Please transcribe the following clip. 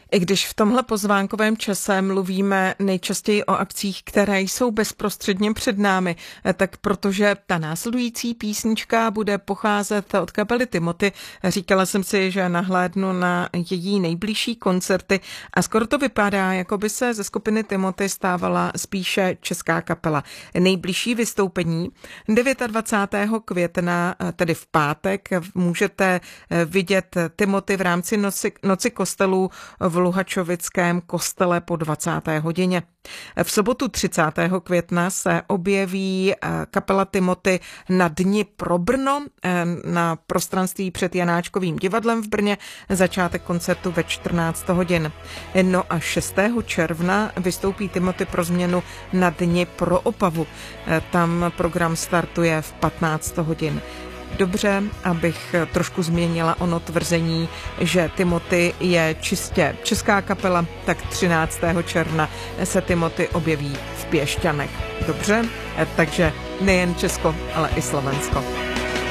I když v tomhle pozvánkovém čase mluvíme nejčastěji o akcích, které jsou bezprostředně před námi, tak protože ta následující písnička bude pocházet od kapely Timothy, říkala jsem si, že nahlédnu na její nejbližší koncerty a skoro to vypadá, jako by se ze skupiny Timothy stávala spíše česká kapela. Nejbližší vystoupení 29. května, tedy v pátek, můžete vidět Timothy v rámci Noci kostelů v Luhačovickém kostele po 20. hodině. V sobotu 30. května se objeví kapela Timothy na Dni pro Brno na prostranství před Janáčkovým divadlem v Brně. Začátek koncertu ve 14 hodin. No a 6. června vystoupí Timothy pro změnu na Dni pro Opavu. Tam program startuje v 15 hodin. Dobře, abych trošku změnila ono tvrzení, že Timothy je čistě česká kapela, tak 13. června se Timothy objeví v Piešťanech. Dobře, takže nejen Česko, ale i Slovensko.